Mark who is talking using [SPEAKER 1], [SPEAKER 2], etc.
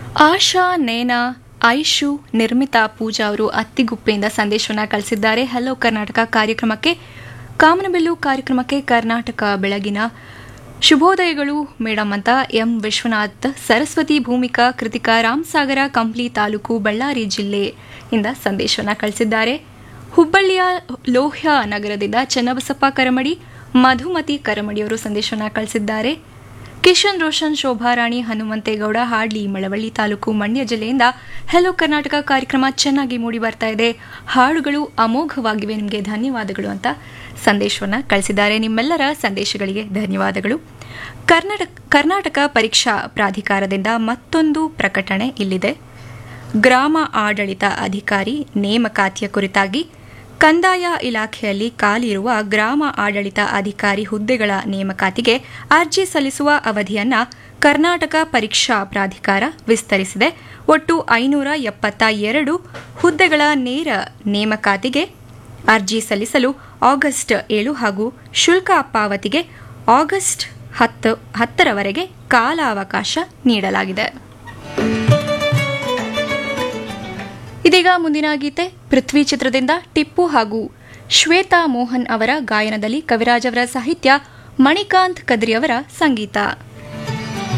[SPEAKER 1] ಆಶಾ, ನೇನಾ, ಐಶು, ನಿರ್ಮಿತಾ, ಪೂಜಾ ಅವರು ಅತ್ತಿಗುಪ್ಪೆಯಿಂದ ಸಂದೇಶವನ್ನು ಕಳಿಸಿದ್ದಾರೆ. ಹಲೋ ಕರ್ನಾಟಕ ಕಾರ್ಯಕ್ರಮಕ್ಕೆ, ಕಾಮನಬಿಲ್ಲು ಕಾರ್ಯಕ್ರಮಕ್ಕೆ ಕರ್ನಾಟಕ ಬೆಳಗಿನ ಶುಭೋದಯಗಳು ಮೇಡಮ್ ಅಂತ ಎಂ ವಿಶ್ವನಾಥ್, ಸರಸ್ವತಿ, ಭೂಮಿಕಾ, ಕೃತಿಕಾ, ರಾಮಸಾಗರ, ಕಂಪ್ಲಿ ತಾಲೂಕು, ಬಳ್ಳಾರಿ ಜಿಲ್ಲೆಯಿಂದ ಸಂದೇಶವನ್ನು ಕಳಿಸಿದ್ದಾರೆ. ಹುಬ್ಬಳ್ಳಿಯ ಲೋಹ್ಯ ನಗರದಿಂದ ಚನ್ನಬಸಪ್ಪ ಕರಮಡಿ, ಮಧುಮತಿ ಕರಮಡಿಯವರು ಸಂದೇಶವನ್ನು ಕಳಿಸಿದ್ದಾರೆ. ಕಿಶನ್ ರೋಷನ್, ಶೋಭಾರಾಣಿ, ಹನುಮಂತೇಗೌಡ, ಹಾಡ್ಲಿ, ಮಳವಳ್ಳಿ ತಾಲೂಕು, ಮಂಡ್ಯ ಜಿಲ್ಲೆಯಿಂದ ಹೆಲೋ ಕರ್ನಾಟಕ ಕಾರ್ಯಕ್ರಮ ಚೆನ್ನಾಗಿ ಮೂಡಿ ಬರ್ತಾ ಇದೆ, ಹಾಡುಗಳು ಅಮೋಘವಾಗಿವೆ, ನಿಮಗೆ ಧನ್ಯವಾದಗಳು ಅಂತ ಸಂದೇಶವನ್ನು ಕಳಿಸಿದ್ದಾರೆ. ನಿಮ್ಮೆಲ್ಲರ ಸಂದೇಶಗಳಿಗೆ ಧನ್ಯವಾದಗಳು. ಕರ್ನಾಟಕ ಪರೀಕ್ಷಾ ಪ್ರಾಧಿಕಾರದಿಂದ ಮತ್ತೊಂದು ಪ್ರಕಟಣೆ ಇಲ್ಲಿದೆ. ಗ್ರಾಮ ಆಡಳಿತ ಅಧಿಕಾರಿ ನೇಮಕಾತಿಯ ಕುರಿತಾಗಿ ಕಂದಾಯ ಇಲಾಖೆಯಲ್ಲಿ ಖಾಲಿಯಿರುವ ಗ್ರಾಮ ಆಡಳಿತ ಅಧಿಕಾರಿ ಹುದ್ದೆಗಳ ನೇಮಕಾತಿಗೆ ಅರ್ಜಿ ಸಲ್ಲಿಸುವ ಅವಧಿಯನ್ನು ಕರ್ನಾಟಕ ಪರೀಕ್ಷಾ ಪ್ರಾಧಿಕಾರ ವಿಸ್ತರಿಸಿದೆ. ಒಟ್ಟು 572 ಹುದ್ದೆಗಳ ನೇರ ನೇಮಕಾತಿಗೆ ಅರ್ಜಿ ಸಲ್ಲಿಸಲು ಆಗಸ್ಟ್ 7 ಹಾಗೂ ಶುಲ್ಕ ಪಾವತಿಗೆ ಆಗಸ್ಟ್ 10ರವರೆಗೆ ಕಾಲಾವಕಾಶ ನೀಡಲಾಗಿದೆ. ಇದೀಗ ಮುಂದಿನ ಗೀತೆ ಪೃಥ್ವಿ ಚಿತ್ರದಿಂದ ಟಿಪ್ಪು ಹಾಗೂ ಶ್ವೇತಾ ಮೋಹನ್ ಅವರ ಗಾಯನದಲ್ಲಿ ಕವಿರಾಜ್ ಅವರ ಸಾಹಿತ್ಯ, ಮಣಿಕಾಂತ್ ಕದ್ರಿ ಅವರ ಸಂಗೀತ.